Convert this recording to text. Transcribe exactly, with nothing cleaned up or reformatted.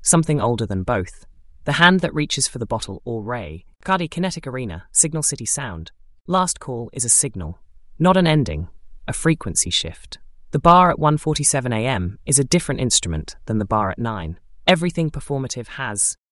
something older than both. The hand that reaches for the bottle or ray. Cardi Kinetic Arena, Signal City Sound. Last Call is a signal, not an ending, a frequency shift. The bar at one forty-seven a m is a different instrument than the bar at nine. Everything performative has